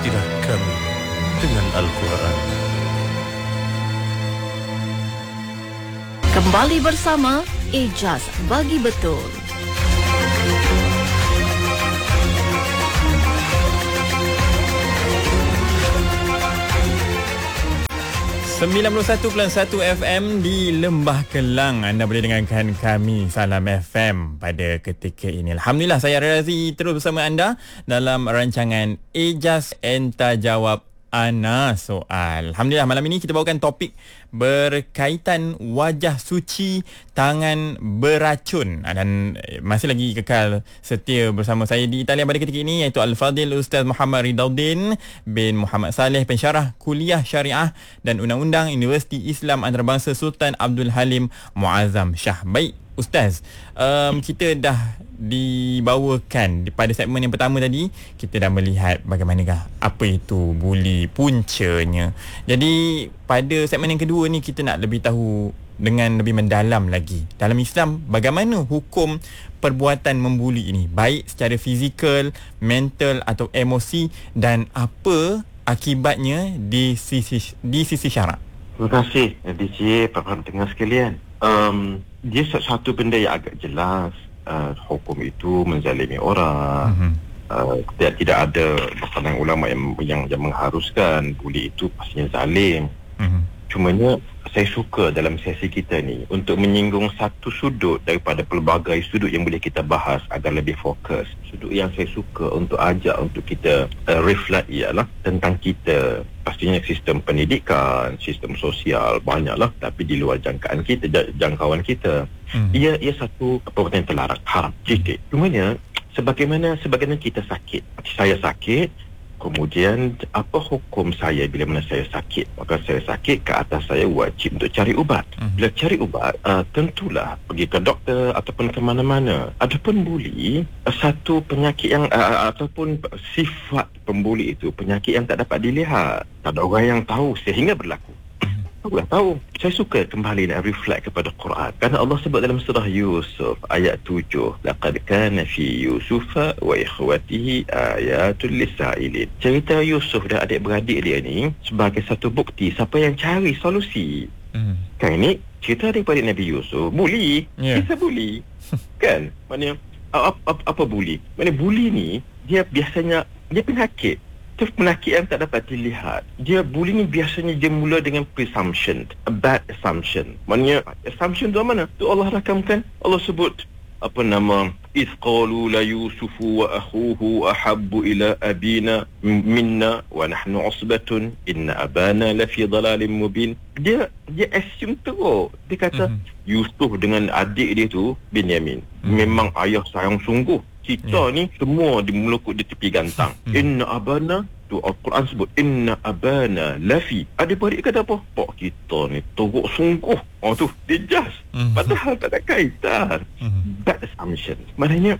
Ikutilah kami dengan Al-Quran. Kembali bersama Ijaz Bagi Betul. .1 FM di Lembah Kelang. Anda boleh dengarkan kami Salam FM pada ketika ini. Alhamdulillah, saya Razi terus bersama anda dalam rancangan Ijaz Enta Jawab Ana Soal. Alhamdulillah, malam ini kita bawakan topik berkaitan wajah suci tangan beracun, dan masih lagi kekal setia bersama saya di talian pada ketika ini, iaitu Al-Fadhil Ustaz Muhammad Ridauddin bin Muhammad Saleh, pensyarah Kuliah Syariah dan Undang-Undang Universiti Islam Antarabangsa Sultan Abdul Halim Muazzam Shah. Baik Ustaz, kita dah dibawakan pada segmen yang pertama tadi, kita dah melihat bagaimanakah apa itu buli, puncanya. Jadi pada segmen yang kedua ni kita nak lebih tahu dengan lebih mendalam lagi dalam Islam bagaimana hukum perbuatan membuli ini, baik secara fizikal, mental atau emosi, dan apa akibatnya di sisi syarak. Terima kasih DJ, para pendengar sekalian. Dia satu benda yang agak jelas. Hukum itu menzalimi orang. Tidak ada pandangan ulama yang mengharuskan buli itu pastinya zalim. Cumanya saya suka dalam sesi kita ni untuk menyinggung satu sudut daripada pelbagai sudut yang boleh kita bahas agar lebih fokus. Sudut yang saya suka untuk ajak untuk kita reflect ialah tentang kita. Pastinya sistem pendidikan, sistem sosial banyaklah, tapi di luar jangkaan kita, jangkauan kita. Ia satu perbuatan yang terlarang, haram, titik. Cumanya sebagaimana kita sakit, saya sakit, kemudian apa hukum saya bila mana saya sakit? Maka saya sakit, ke atas saya wajib untuk cari ubat. Bila cari ubat, tentulah pergi ke doktor ataupun ke mana-mana. Adapun buli, satu penyakit yang ataupun sifat pembuli itu penyakit yang tak dapat dilihat. Tak ada orang yang tahu sehingga berlaku. Aku dah tahu. Saya suka kembali nak reflect kepada Quran. Kerana Allah sebut dalam surah Yusuf ayat 7, laqad kana fi Yusufa wa ikhwatihi ayatul lisailin. Cerita Yusuf dan adik-beradik dia ni sebagai satu bukti siapa yang cari solusi. Kan ini cerita daripada Nabi Yusuf. Buli, kisah buli. Kan? Maknanya apa buli? Maknanya buli ni dia biasanya dia penyakit. Itu penyakit yang tak dapat dilihat. Dia buli ni biasanya dia mula dengan presumption, a bad assumption. Maknanya assumption tu mana? Tu Allah rakamkan. Allah sebut apa nama, iz qalu la yusufu wa akhuhu ahabbu ila abina minna wa nahnu usbatun inna abana la fi dhalalin mubin. Dia assume teruk. Dia kata Yusuf dengan adik dia tu Binyamin memang ayah sayang sungguh. Kita ni semua dimulukut di tepi gantang. Inna abana, tu Al-Quran sebut inna abana lafi. Adik-beradik kata apa? Pak kita ni teruk sungguh. Oh tu, dia just. Padahal tak ada kaitan. Bad assumption. Maknanya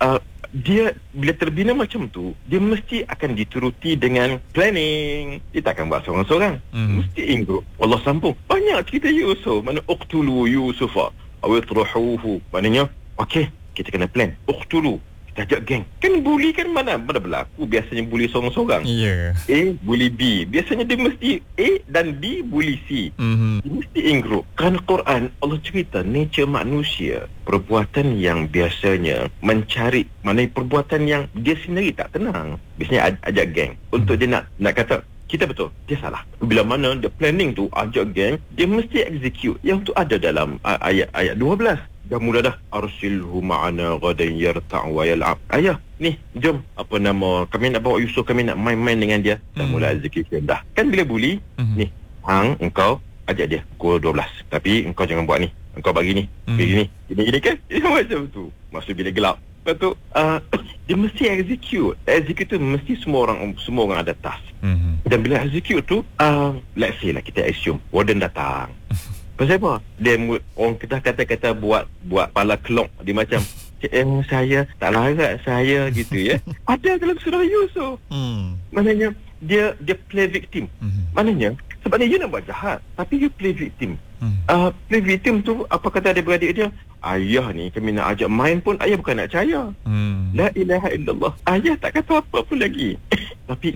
dia bila terbina macam tu, dia mesti akan dituruti dengan planning. Dia takkan buat seorang-seorang. Mesti in group. Allah sambung. Banyak cerita Yusuf. Mana uqtulu Yusufa aw itrahuhu. Maknanya, okey, kita kena plan. Uqtulu, kita ajak geng. Kan bully kan mana berlaku biasanya bully seorang-seorang. A bully B. Biasanya dia mesti A dan B bully C. Dia mesti in group. Kerana Quran Allah cerita nature manusia, perbuatan yang biasanya mencari, maknanya perbuatan yang dia sendiri tak tenang. Biasanya ajak geng untuk dia nak kata kita betul, dia salah. Bila mana dia planning tu ajak geng, dia mesti execute. Yang tu ada dalam ayat 12. Dah mula dah, arsilhu ma'ana ghadan yarta' wa yal'ab. Ayah, ni jom, apa nama, kami nak bawa Yusuf, kami nak main-main dengan dia. Dah mula execution dah. Kan bila bully, ni hang engkau ajak dia pukul 12, tapi engkau jangan buat ni, engkau bagi ni, begini, gini kan. Dia macam tu. Maksud bila gelap, lepas tu dia mesti execute tu mesti semua orang ada task. Dan bila execute tu, let's say lah, kita assume warden datang. Pasal apa? Dia orang kita kata buat pala kelong. Dia macam saya tak larat saya gitu ya. Ada dalam surah Yusuf. Maknanya dia play victim. Maknanya sebabnya dia nak buat jahat, tapi dia play victim. Play victim tu apa kata adik-beradik dia? Ayah ni kami nak ajak main pun ayah bukan nak percaya. La ilaha illallah. Ayah tak kata apa pun lagi. Tapi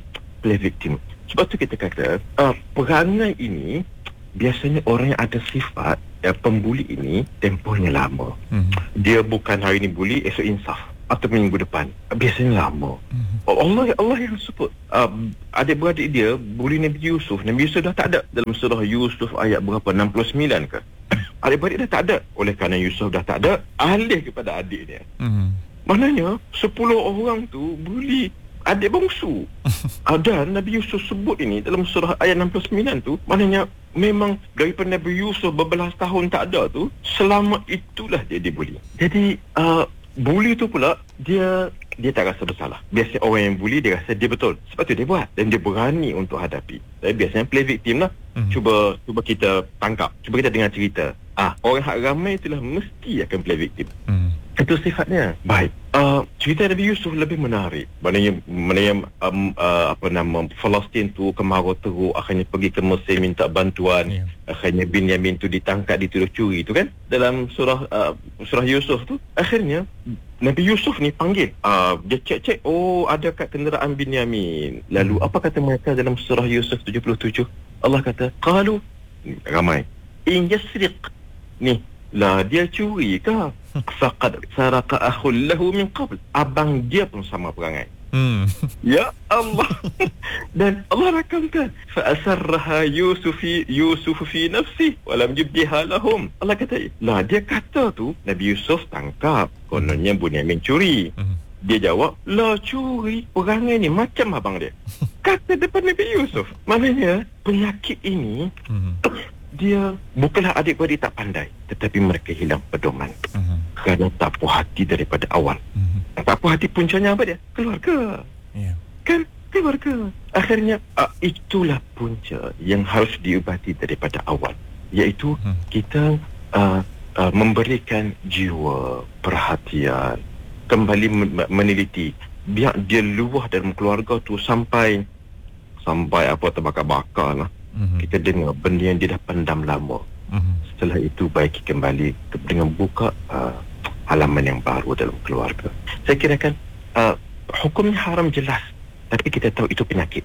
play victim. Sebab tu kita kata perangai ini biasanya orang yang ada sifat pembuli ini tempohnya lama. Dia bukan hari ni buli, esok insaf atau minggu depan. Biasanya lama. Allah yang sebut adik-beradik dia buli Nabi Yusuf. Nabi Yusuf dah tak ada dalam surah Yusuf ayat berapa, 69 ke? Adik-beradik dah tak ada. Oleh kerana Yusuf dah tak ada, alih kepada adik dia. Maknanya 10 orang tu buli adik bongsu. Dan Nabi Yusuf sebut ini dalam surah ayat 69 tu, maknanya memang daripada Nabi Yusuf berbelas tahun tak ada tu, selama itulah dia dibuli. Jadi buli tu pula dia tak rasa bersalah. Biasa orang yang buli dia rasa dia betul, sebab tu dia buat dan dia berani untuk hadapi. Tapi biasanya play victim lah. Cuba kita tangkap, cuba kita dengar cerita. Orang hak ramai itulah mesti akan play victim. Itu sifatnya. Baik. Cerita Nabi Yusuf lebih menarik. Maknanya Palestin tu kemarau teruk, akhirnya pergi ke Mesir minta bantuan. Akhirnya Binyamin tu ditangkap, dituduh curi tu kan. Dalam surah Yusuf tu, akhirnya Nabi Yusuf ni panggil. Dia cek, ada kat kenderaan Binyamin. Lalu apa kata mereka dalam surah Yusuf 77? Allah kata, qalu, ramai, in yasriq, ni lah dia curi ke? Faqad saraka akhul lahu min qabl. Abang dia pun sama perangai. Ya Allah. Dan Allah rakamkan, fa asarraha Yusuf fi nafsi wa lam yubdiha lahum. Allah kata, lah dia kata tu Nabi Yusuf tangkap, kononnya Bunyamin curi. Dia jawab, lah curi, perangai ni macam abang dia. Kata depan Nabi Yusuf. Maknanya penyakit ini dia bukanlah adik-beradik tak pandai, tetapi mereka hilang pedoman. Kerana tak puas hati daripada awal. Tak puas hati puncanya apa dia? Keluarga. Kan? Keluarga. Akhirnya itulah punca yang harus diubati daripada awal, iaitu kita memberikan jiwa, perhatian, kembali meneliti. Biar dia luah dalam keluarga tu sampai apa terbakar-bakar lah. Kita dengar benda yang dia dah pendam lama. Setelah itu baiki kembali dengan buka halaman yang baru dalam keluarga. Saya kira kan hukumnya haram jelas, tapi kita tahu itu penyakit.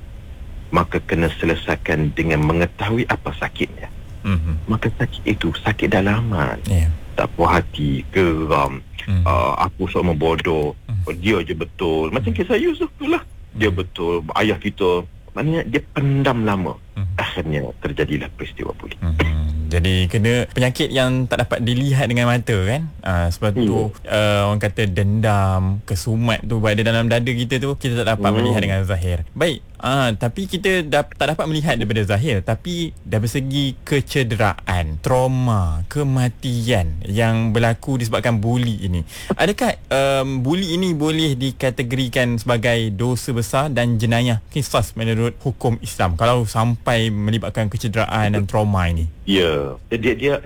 Maka kena selesaikan dengan mengetahui apa sakitnya. Maka sakit itu sakit dalaman. Tak puas hati, geram, aku sama bodoh, dia je betul. Macam kisah Yusuf tu lah, dia betul, ayah kita. Maknanya dia pendam lama. Akhirnya terjadilah peristiwa buli. Jadi kena penyakit yang tak dapat dilihat dengan mata kan. Sebab tu orang kata dendam, kesumat tu berada dalam dada kita tu, kita tak dapat melihat dengan zahir. Baik, tapi kita tak dapat melihat daripada zahir, tapi dari segi kecederaan, trauma, kematian yang berlaku disebabkan buli ini, adakah buli ini boleh dikategorikan sebagai dosa besar dan jenayah qisas menurut hukum Islam kalau sampai melibatkan kecederaan dan trauma ini? Ya, dia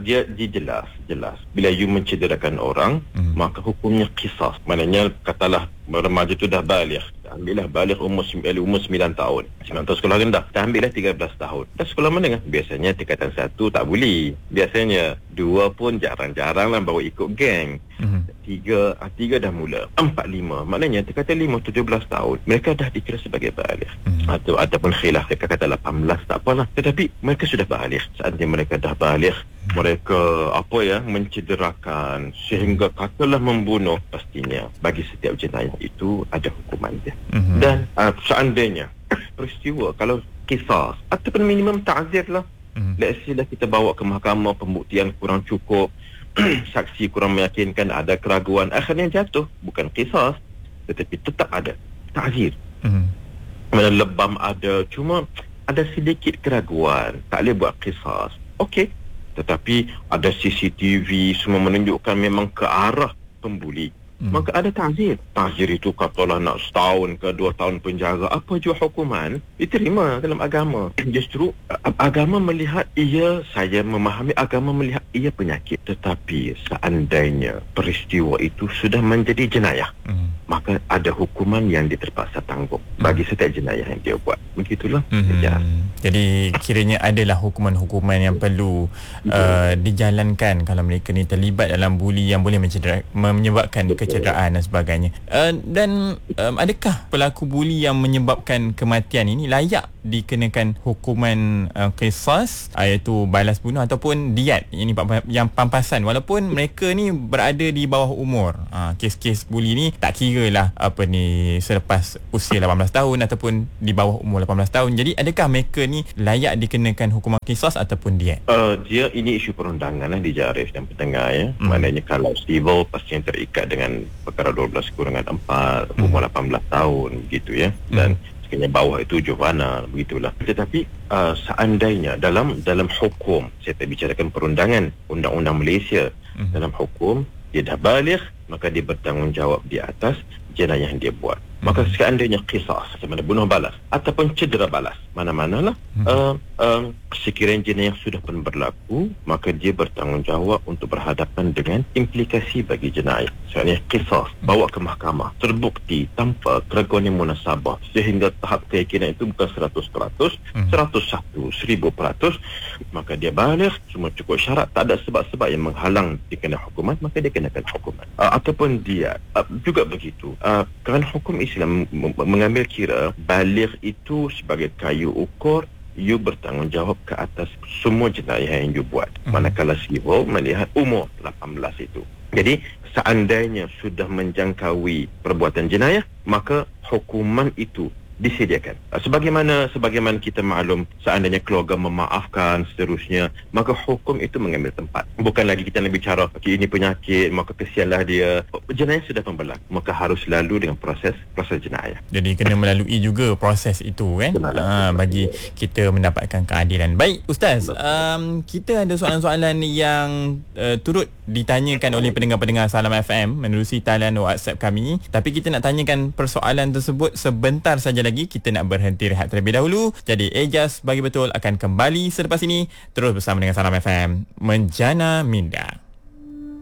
jelas. Bila you mencederakan orang, maka hukumnya qisas. Maknanya katalah remaja tu dah baligh, ambillah baligh umur 9 tahun. 9 tahun sekolah rendah, dah ambillah 13 tahun. Dah sekolah menengah, biasanya tingkatan 1 tak boleh. Biasanya 2 pun jarang-jarang lah baru ikut geng. 3 dah mula. 4, 5, maknanya tingkatan 5, 17 tahun mereka dah dikira sebagai baligh. Ataupun khilaf, mereka kata 18, tak apalah. Tetapi mereka sudah baligh. Saatnya mereka dah baligh, mereka mencederakan sehingga katalah membunuh, pastinya bagi setiap jenayah itu ada hukuman dia. Dan seandainya peristiwa kalau kisah ataupun minimum ta'zir lah, let's say lah kita bawa ke mahkamah, pembuktian kurang cukup, saksi kurang meyakinkan, ada keraguan, akhirnya jatuh bukan kisah, tetapi tetap ada ta'zir. Mana lebam ada, cuma ada sedikit keraguan, tak boleh buat kisah. Okey, tetapi ada CCTV semua menunjukkan memang ke arah pembuli, maka ada ta'zir. Ta'zir itu katalah nak setahun ke 2 tahun penjara, apa jua hukuman diterima dalam agama. Justru agama melihat saya memahami agama melihat ia penyakit, tetapi seandainya peristiwa itu sudah menjadi jenayah, maka ada hukuman yang dia terpaksa tanggung bagi setiap jenayah yang dia buat. Begitulah. Ijaz. Jadi kiranya adalah hukuman-hukuman yang perlu dijalankan kalau mereka ni terlibat dalam buli yang boleh menyebabkan kecederaan dan sebagainya. Dan adakah pelaku buli yang menyebabkan kematian ini layak dikenakan hukuman qisas, iaitu balas bunuh ataupun diat, ini yang pampasan, walaupun mereka ni berada di bawah umur? Kes-kes buli ni tak kira lah selepas usia 18 tahun ataupun di bawah umur 18 tahun. Jadi adakah mereka ni layak dikenakan hukuman qisas ataupun diat? Dia ini isu perundangan di Arif dan pendengar ya. Maknanya kalau civil pasti yang terikat dengan perkara 12-4 umur 18 tahun begitu ya. Dan sekiranya bawah itu juvenile begitulah. Tetapi seandainya dalam hukum, saya tak bicarakan perundangan, undang-undang Malaysia, dalam hukum dia dah baligh, maka dia bertanggungjawab di atas jenayah yang dia buat. Maka seandainya qisas, macam mana bunuh balas ataupun cedera balas, mana-manalah sekiranya jenayah sudah pun berlaku, maka dia bertanggungjawab untuk berhadapan dengan implikasi bagi jenayah. Seandainya qisas bawa ke mahkamah, terbukti tanpa keraguan yang munasabah sehingga tahap keyakinan itu bukan 100%, 101, 1000%, maka dia baligh, semua cukup syarat, tak ada sebab-sebab yang menghalang dikena hukuman, maka dia kenakan hukuman. Ataupun dia juga begitu. Kerana hukum Islam mengambil kira baligh itu sebagai kayu ukur, you bertanggungjawab ke atas semua jenayah yang you buat. Manakala civil melihat umur 18 itu. Jadi seandainya sudah menjangkaui perbuatan jenayah, maka hukuman itu disediakan. Sebagaimana kita maklum, seandainya keluarga memaafkan seterusnya, maka hukum itu mengambil tempat. Bukan lagi kita nak bicara ini penyakit, maka kesianlah dia. Jenayah sudah berlaku, maka harus lalu dengan proses jenayah. Jadi kena melalui juga proses itu kan, bagi kita mendapatkan keadilan. Baik Ustaz, kita ada soalan-soalan yang turut ditanyakan oleh pendengar-pendengar Salam FM menerusi talian WhatsApp kami, tapi kita nak tanyakan persoalan tersebut sebentar saja lagi. Kita nak berhenti rehat terlebih dahulu. Jadi Ejaz Bagi Betul akan kembali selepas ini. Terus bersama dengan Salam FM Menjana Minda.